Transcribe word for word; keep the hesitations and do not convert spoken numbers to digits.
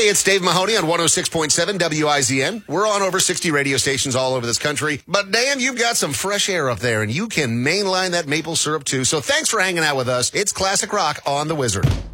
Hey, it's Dave Mahoney on one oh six point seven W I Z N. We're on over sixty radio stations all over this country. But, Dan, you've got some fresh air up there, and you can mainline that maple syrup, too. So thanks for hanging out with us. It's Classic Rock on The Wizard.